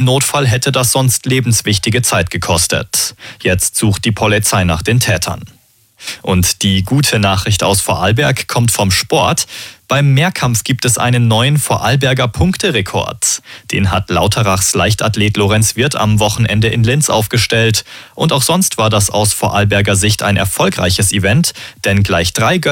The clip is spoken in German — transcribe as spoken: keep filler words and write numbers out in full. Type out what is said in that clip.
Notfall hätte das sonst lebenswichtige Zeit gekostet. Jetzt sucht die Polizei nach den Tätern. Und die gute Nachricht aus Vorarlberg kommt vom Sport. Beim Mehrkampf gibt es einen neuen Vorarlberger Punkterekord. Den hat Lauterachs Leichtathlet Lorenz Wirth am Wochenende in Linz aufgestellt. Und auch sonst war das aus Vorarlberger Sicht ein erfolgreiches Event, denn gleich drei